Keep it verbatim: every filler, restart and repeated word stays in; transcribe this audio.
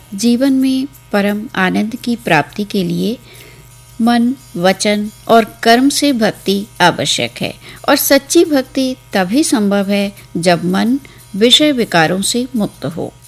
जीवन में परम आनंद की प्राप्ति के लिए मन, वचन और कर्म से भक्ति आवश्यक है और सच्ची भक्ति तभी संभव है जब मन विषय विकारों से मुक्त हो।